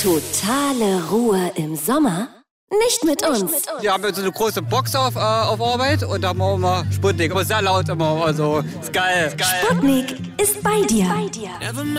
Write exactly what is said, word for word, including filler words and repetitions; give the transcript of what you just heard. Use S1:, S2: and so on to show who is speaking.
S1: Totale Ruhe im Sommer? Nicht mit uns.
S2: Wir haben jetzt so eine große Box auf, äh, auf Arbeit und da haben wir immer Sputnik. Aber sehr laut immer. Also, ist geil. Ist geil.
S1: Sputnik ist bei dir.